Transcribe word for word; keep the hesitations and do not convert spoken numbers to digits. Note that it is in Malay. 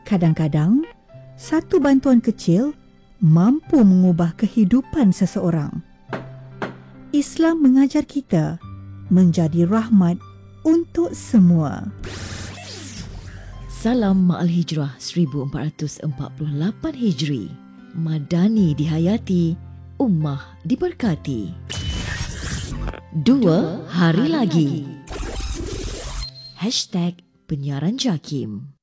Kadang-kadang, satu bantuan kecil mampu mengubah kehidupan seseorang. Islam mengajar kita menjadi rahmat untuk semua. Salam Ma'al Hijrah seribu empat ratus empat puluh lapan Hijri. Madani dihayati, ummah diberkati. Dua hari lagi. Hashtag Penyiaran Jakim.